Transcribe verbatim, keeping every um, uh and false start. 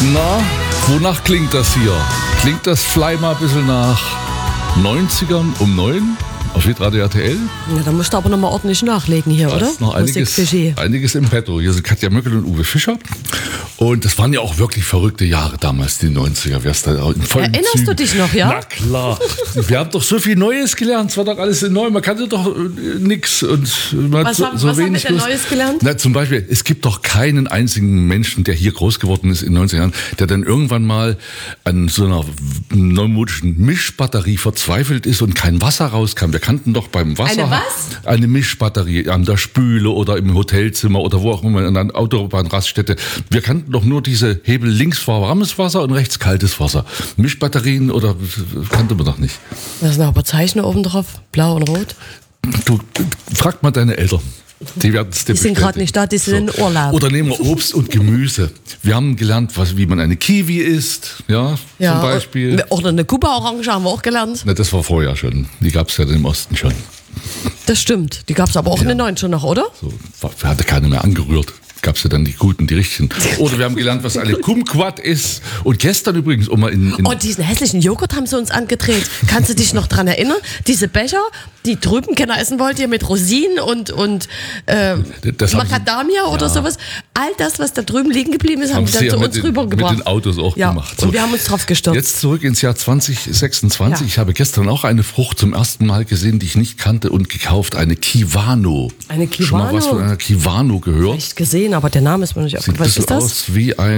Na, wonach klingt das hier? Klingt das vielleicht mal ein bisschen nach neunzigern um neun auf Hitradio R T L? Ja, da musst du aber noch mal ordentlich nachlegen hier, Da oder? ist noch einiges, einiges im Petto. Hier sind Katja Möckel und Uwe Fischer. Und das waren ja auch wirklich verrückte Jahre damals, die neunziger. Wär's da in vollen Erinnerst Zügen. du dich noch, ja? Na klar. Wir haben doch so viel Neues gelernt. Es war doch alles neu. Man kannte doch äh, nix. Und man Was, hat so, haben, so was haben wir wenig denn gewusst. Neues gelernt? Na, zum Beispiel, es gibt doch keinen einzigen Menschen, der hier groß geworden ist in den neunziger Jahren, der dann irgendwann mal an so einer neumodischen Mischbatterie verzweifelt ist und kein Wasser rauskam. Wir kannten doch beim Wasser... Eine was? Eine Mischbatterie an der Spüle oder im Hotelzimmer oder wo auch immer, an einer Autobahnraststätte. Wir kannten doch nur diese Hebel, links war warmes Wasser und rechts kaltes Wasser. Mischbatterien oder kannte man doch nicht. Da sind aber Zeichen oben drauf, blau und rot. Du, frag mal deine Eltern. Die werden es dir Die sind gerade bestätigen. nicht da, die sind in Urlaub. Oder nehmen wir Obst und Gemüse. Wir haben gelernt, was, wie man eine Kiwi isst, ja, Ja, zum Beispiel. Oder eine Kuba-Orange haben wir auch gelernt. Na, das war vorher schon. Die gab es ja im Osten schon. Das stimmt. Die gab es aber auch in den neunzigern noch, oder? So, war- hatte keiner mehr angerührt. Gab es ja dann die guten, die richtigen. Oder wir haben gelernt, was eine Kumquat ist. Und gestern übrigens, um mal in... in Oh, diesen hässlichen Joghurt haben sie uns angedreht. Kannst du dich noch dran erinnern? Diese Becher, die drüben keiner essen wollte, hier mit Rosinen und, und äh, Das haben sie- Macadamia oder Ja. sowas. All das, was da drüben liegen geblieben ist, haben, haben sie sie dann ja zu mit uns den, rübergebracht. mit den Autos auch ja. gemacht. Und wir haben uns drauf gestürzt. Jetzt zurück ins Jahr zwanzig sechsundzwanzig. Ja. Ich habe gestern auch eine Frucht zum ersten Mal gesehen, die ich nicht kannte und gekauft. Eine Kiwano. Eine Schon mal was Kiwano? von einer Kiwano gehört? Nicht gesehen, aber der Name ist mir nicht Sieht ein aufgefallen. Was bisschen ist das? aus wie ein